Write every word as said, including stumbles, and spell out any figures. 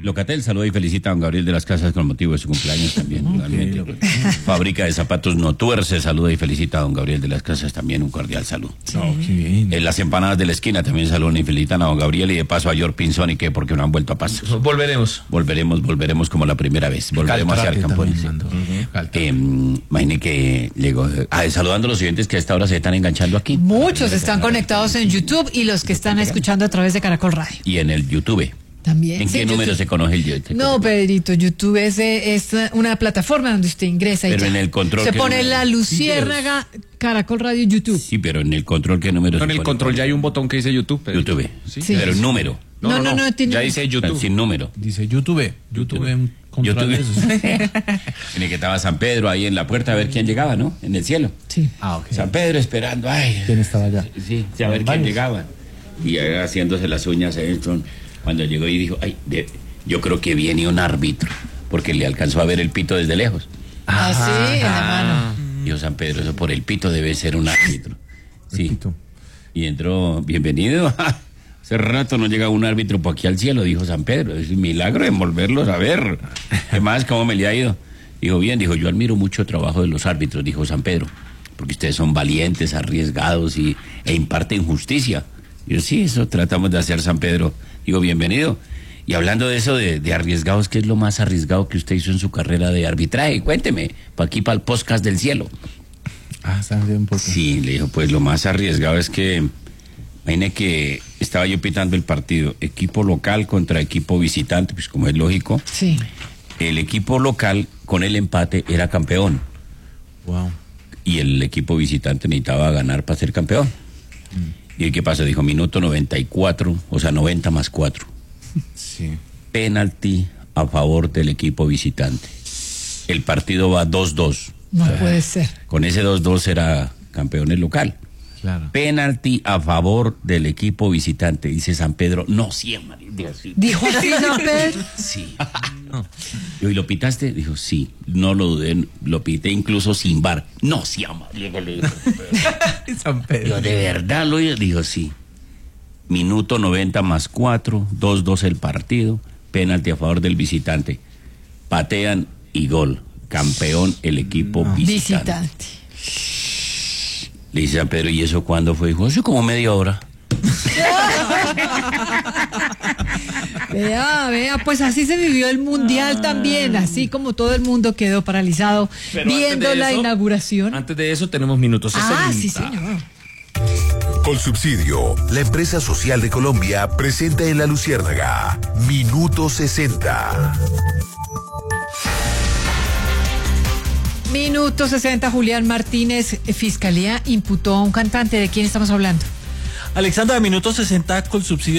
Locatel saluda y felicita a don Gabriel de las Casas con motivo de su cumpleaños también. Okay, Fábrica de Zapatos No Tuerce saluda y felicita a don Gabriel de las Casas también, un cordial saludo. Sí. Oh, qué bien. En las empanadas de la esquina también saludan y felicitan a don Gabriel y de paso a George Pinzón y que porque no han vuelto a pasar. Volveremos. Volveremos, volveremos como la primera vez. Volveremos hacia el campo. Uh -huh. eh, imagine que llegó, ah, saludando a los oyentes que a esta hora se están enganchando aquí. Muchos están conectados en YouTube y los que están escuchando a través de Caracol Radio. Y en el YouTube. También. ¿En sí, qué número YouTube. se conoce el YouTube? No, Pedrito, YouTube es, es una plataforma donde usted ingresa y pero ya. en el control se pone número? la luciérnaga Caracol Radio YouTube. Sí, pero en el control, ¿qué número? No, en el control ya hay un botón que dice YouTube. Pedro. YouTube. Sí. Sí. Pero el número. No, no, no, no, no tiene... ya dice YouTube. Pero sin número. Dice YouTube. YouTube. YouTube. YouTube. En el que estaba San Pedro ahí en la puerta a ver quién llegaba, ¿no? En el cielo. Sí. Ah, ok. San Pedro esperando, ay. ¿Quién estaba allá? Sí, sí, a ver quién llegaba. Y haciéndose las uñas, eh, cuando llegó y dijo, ay, de, yo creo que viene un árbitro, porque le alcanzó a ver el pito desde lejos. Ah, sí, en la mano. Dijo San Pedro, eso por el pito debe ser un árbitro. Sí. Y entró, bienvenido. Hace rato no llega un árbitro por aquí al cielo, dijo San Pedro. Es un milagro en volverlos a ver. ¿Qué más? ¿Cómo me le ha ido? Dijo, bien, dijo, yo admiro mucho el trabajo de los árbitros, dijo San Pedro, porque ustedes son valientes, arriesgados y, e imparten justicia. Yo, sí, eso tratamos de hacer, San Pedro. Digo, bienvenido. Y hablando de eso, de, de arriesgados, ¿qué es lo más arriesgado que usted hizo en su carrera de arbitraje? Cuénteme, para aquí, para el podcast del cielo. Ah, está bien, un poco. Sí, le dijo, pues lo más arriesgado es que, imagine que estaba yo pitando el partido, equipo local contra equipo visitante, pues como es lógico. Sí. El equipo local, con el empate, era campeón. Wow. Y el equipo visitante necesitaba ganar para ser campeón. Mm. ¿Y qué pasa? Dijo, minuto noventa y cuatro, o sea, noventa más cuatro. Sí. Penalti a favor del equipo visitante. El partido va dos dos. No puede ser. Con ese dos dos era campeón el local. Claro. Penalti a favor del equipo visitante. Dice San Pedro, no, sí, María. ¿Dijo así San Pedro? Sí. No. ¿Y lo pitaste? Dijo, sí. No lo dudé, lo pité incluso sin bar. No, sí, María. San Pedro. Yo, ¿de verdad lo hizo? Dijo, sí. Minuto noventa más cuatro, dos dos el partido, penalti a favor del visitante. Patean y gol. Campeón el equipo no. visitante. visitante. Le dice San Pedro, ¿y eso cuándo fue? Dijo, hace como media hora. Vea, vea, pues así se vivió el mundial ah. también, así como todo el mundo quedó paralizado Pero viendo la eso, inauguración. Antes de eso tenemos minutos sesenta. Ah, sí, señor. Colsubsidio, la empresa social de Colombia, presenta en La Luciérnaga, Minuto sesenta. Minuto sesenta, Julián Martínez, Fiscalía imputó a un cantante. ¿De quién estamos hablando? Alexandra, Minuto sesenta, Colsubsidio.